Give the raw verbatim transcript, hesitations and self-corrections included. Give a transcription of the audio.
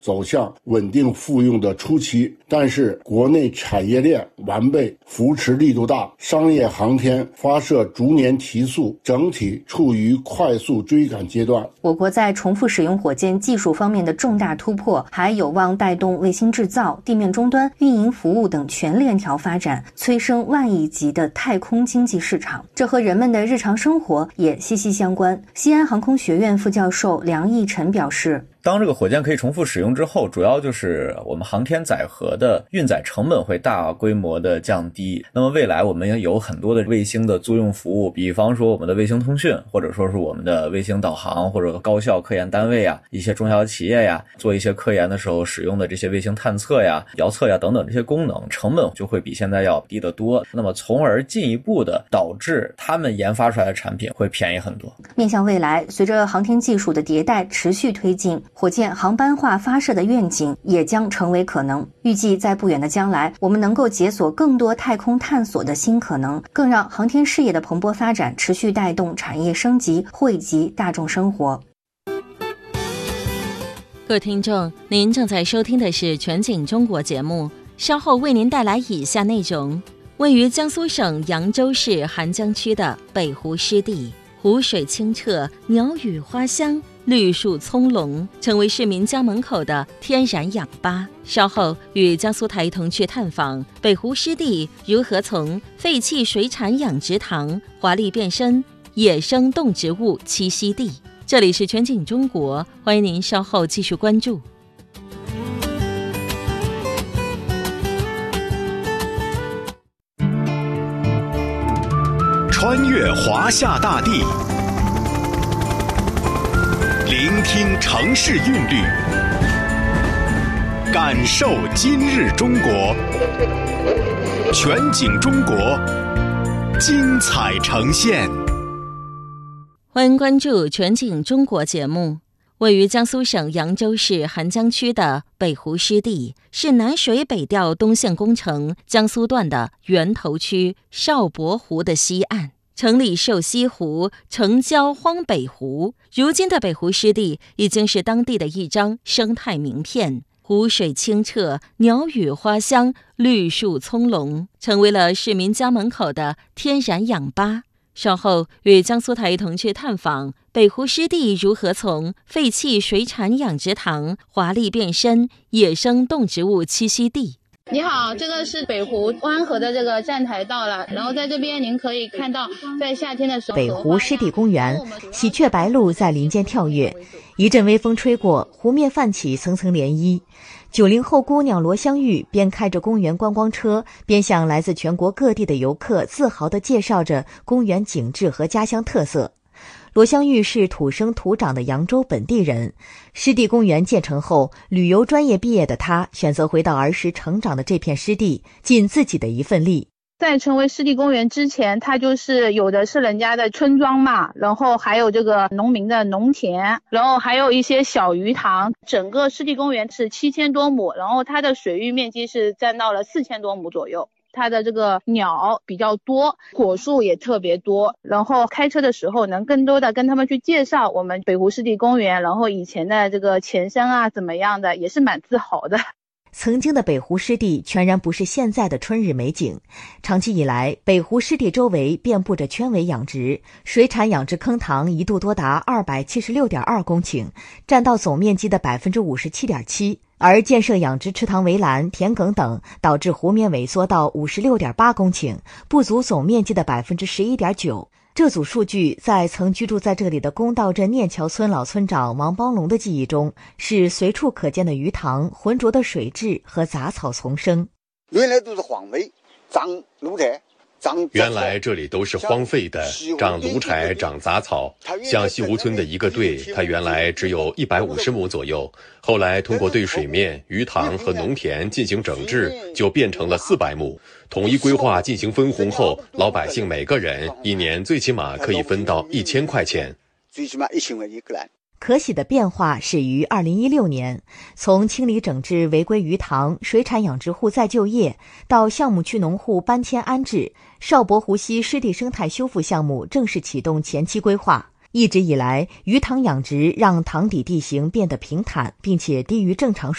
走向稳定复用的初期，但是国内产业链完备，扶持力度大，商业航天发射逐年提速，整体处于快速追赶阶段。 我国在重复使用火箭技术方面的重大突破，还有望带动卫星制造、地面终端、运营服务等全链条发展，催生万亿级的太空经济市场。这和人们的日常生活也息息相关。西安航空学院副教授梁义晨表示， 当这个火箭可以重复使用之后，主要就是我们航天载荷的运载成本会大规模的降低。那么未来我们也有很多的卫星的租用服务，比方说我们的卫星通讯，或者说是我们的卫星导航，或者高校科研单位呀、一些中小企业呀，做一些科研的时候使用的这些卫星探测呀、遥测呀等等这些功能，成本就会比现在要低得多。那么从而进一步的导致他们研发出来的产品会便宜很多。 面向未来，随着航天技术的迭代持续推进，火箭航班化发射的愿景也将成为可能。预计在不远的将来，我们能够解锁更多太空探索的新可能，更让航天事业的蓬勃发展持续带动产业升级，惠及大众生活。 各位听众，您正在收听的是全景中国节目，稍后为您带来以下内容。位于江苏省扬州市邗江区的北湖湿地，湖水清澈，鸟语花香，绿树葱茏，成为市民家门口的天然氧吧。稍后与江苏台同去探访北湖湿地如何从废弃水产养殖塘华丽变身野生动植物栖息地。这里是全景中国，欢迎您稍后继续关注。 穿越华夏大地，聆听城市韵律，感受今日中国。全景中国，精彩呈现。 欢迎关注全景中国节目。位于江苏省扬州市邗江区的北湖湿地，是南水北调东线工程江苏段的源头区邵伯湖的西岸。城里受西湖，城郊荒北湖。如今的北湖湿地已经是当地的一张生态名片，湖水清澈，鸟语花香，绿树葱茏，成为了市民家门口的天然氧吧。稍后与江苏台同去探访北湖湿地如何从废弃水产养殖塘华丽变身野生动植物栖息地。 你好，这个是北湖湾河的这个站台到了，然后在这边您可以看到，在夏天的时候， 北湖湿地公园，喜鹊白鹭在林间跳跃，一阵微风吹过，湖面泛起层层涟漪。九零后姑娘罗香玉边开着公园观光车，边向来自全国各地的游客自豪地介绍着公园景致和家乡特色。罗香玉是土生土长的扬州本地人，湿地公园建成后，旅游专业毕业的她选择回到儿时成长的这片湿地，尽自己的一份力。 在成为湿地公园之前，它就是有的是人家的村庄嘛，然后还有这个农民的农田，然后还有一些小鱼塘。整个湿地公园是七千多亩，然后它的水域面积是占到了四千多亩左右。它的这个鸟比较多，果树也特别多，然后开车的时候能更多的跟他们去介绍我们北湖湿地公园，然后以前的这个前身啊怎么样的，也是蛮自豪的。 曾经的北湖湿地全然不是现在的春日美景，长期以来，北湖湿地周围遍布着圈围养殖，水产养殖坑塘一度多达二百七十六点二公顷，占到总面积的百分之五十七点七。而建设养殖池塘围栏、田埂等，导致湖面萎缩到五十六点八公顷，不足总面积的百分之十一点九。这组数据在曾居住在这里的公道镇念桥村老村长王邦龙的记忆中，是随处可见的鱼塘、浑浊的水质和杂草丛生。 原来都是荒废，长芦柴。 原来这里都是荒废的，长芦柴，长杂草。像西湖村的一个队，它原来只有一百五十亩左右，后来通过对水面、鱼塘和农田进行整治，就变成了四百亩。统一规划进行分红后，老百姓每个人一年最起码可以分到一千块钱。 最起码一千块一个人。 可喜的变化始于二零一六年，从清理整治违规鱼塘、水产养殖户再就业，到项目区农户搬迁安置，邵伯湖西湿地生态修复项目正式启动前期规划。一直以来，鱼塘养殖让塘底地形变得平坦，并且低于正常